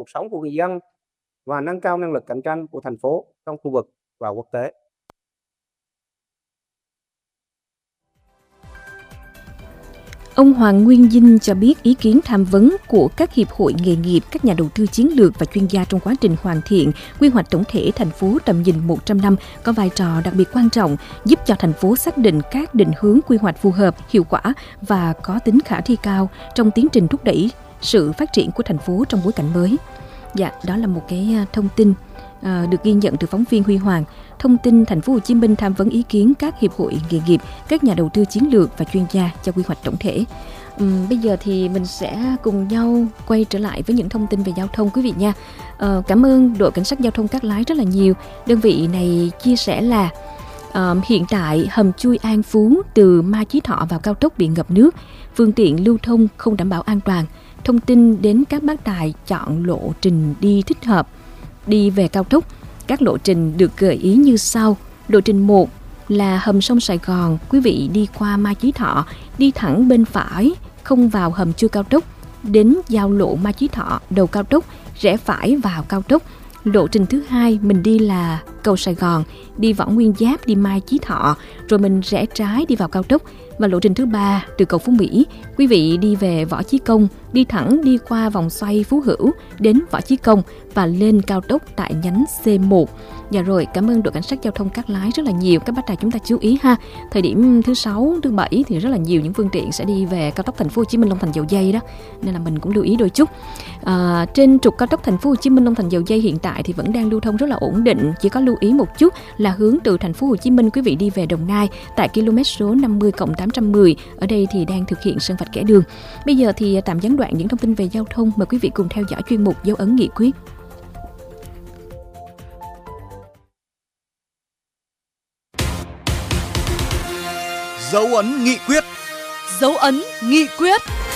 sống của người dân và nâng cao năng lực cạnh tranh của thành phố trong khu vực và quốc tế. Ông Hoàng Nguyên Dinh cho biết ý kiến tham vấn của các hiệp hội nghề nghiệp, các nhà đầu tư chiến lược và chuyên gia trong quá trình hoàn thiện quy hoạch tổng thể thành phố tầm nhìn 100 năm có vai trò đặc biệt quan trọng, giúp cho thành phố xác định các định hướng quy hoạch phù hợp, hiệu quả và có tính khả thi cao trong tiến trình thúc đẩy sự phát triển của thành phố trong bối cảnh mới. Dạ, đó là một cái thông tin được ghi nhận từ phóng viên Huy Hoàng. Thông tin Thành phố Hồ Chí Minh tham vấn ý kiến các hiệp hội nghề nghiệp, các nhà đầu tư chiến lược và chuyên gia cho quy hoạch tổng thể. Bây giờ thì mình sẽ cùng nhau quay trở lại với những thông tin về giao thông quý vị nha. Cảm ơn đội cảnh sát giao thông Cát Lái rất là nhiều. Đơn vị này chia sẻ là hiện tại hầm chui An Phú từ Mai Chí Thọ vào cao tốc bị ngập nước, phương tiện lưu thông không đảm bảo an toàn. Thông tin đến các bác tài chọn lộ trình đi thích hợp đi về cao tốc. Các lộ trình được gợi ý như sau. Lộ trình 1 là hầm sông Sài Gòn, quý vị đi qua Mai Chí Thọ, đi thẳng bên phải, không vào hầm chui cao tốc, đến giao lộ Mai Chí Thọ, đầu cao tốc, rẽ phải vào cao tốc. Lộ trình thứ 2 mình đi là cầu Sài Gòn, đi Võ Nguyên Giáp, đi Mai Chí Thọ, rồi mình rẽ trái đi vào cao tốc. Và lộ trình thứ 3 từ cầu Phú Mỹ, quý vị đi về Võ Chí Công, đi thẳng đi qua vòng xoay Phú Hữu đến Võ Chí Công và lên cao tốc tại nhánh C1. Dạ rồi, cảm ơn đội cảnh sát giao thông Cát Lái rất là nhiều. Các bác tài chúng ta chú ý ha. Thời điểm thứ 6, thứ 7 thì rất là nhiều những phương tiện sẽ đi về cao tốc Thành phố Hồ Chí Minh Long Thành Dầu Giây đó. Nên là mình cũng lưu ý đôi chút. Trên trục cao tốc Thành phố Hồ Chí Minh Long Thành Dầu Giây hiện tại thì vẫn đang lưu thông rất là ổn định. Chỉ có lưu ý một chút là hướng từ Thành phố Hồ Chí Minh quý vị đi về Đồng Nai tại km số 50+810. Ở đây thì đang thực hiện sơn vạch kẻ đường. Bây giờ thì tạm gián đoạn những thông tin về giao thông. Mời quý vị cùng theo dõi chuyên mục Dấu ấn nghị quyết. Dấu ấn nghị quyết. Dấu ấn nghị quyết.